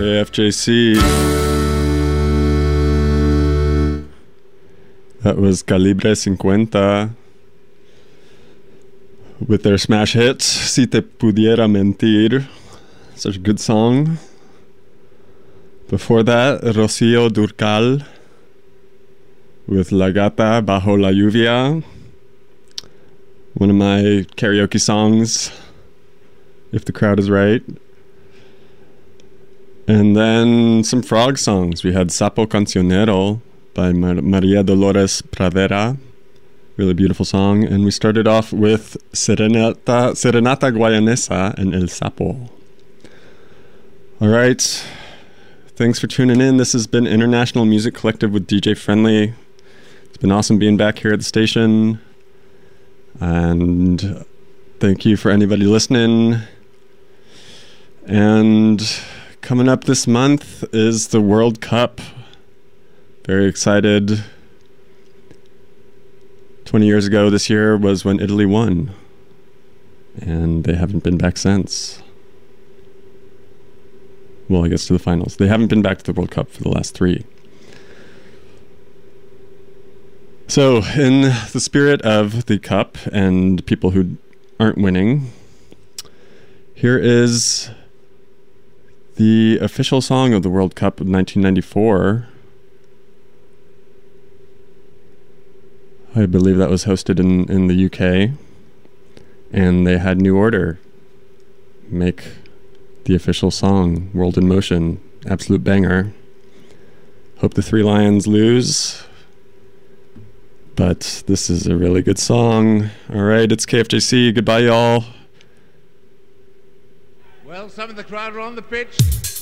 KFJC. That was Calibre 50 with their smash hit, Si Te Pudiera Mentir. Such a good song. Before that, Rocío Dúrcal with La Gata Bajo la Lluvia. One of my karaoke songs, if the crowd is right. And then some frog songs. We had Sapo Cancionero by Maria Dolores Pradera. Really beautiful song. And we started off with Serenata Guayanesa and El Sapo. All right. Thanks for tuning in. This has been International Music Collective with DJ Friendly. It's been awesome being back here at the station. And thank you for anybody listening. And coming up this month is the World Cup. Very excited. 20 years ago this year was when Italy won. And they haven't been back since. Well, I guess to the finals. They haven't been back to the World Cup for the last 3. So, in the spirit of the Cup and people who aren't winning, here is the official song of the World Cup of 1994. I believe that was hosted in the UK. And they had New Order make the official song, World in Motion. Absolute banger. Hope the Three Lions lose. But this is a really good song. All right, it's KFJC. Goodbye, y'all. Well, some of the crowd are on the pitch.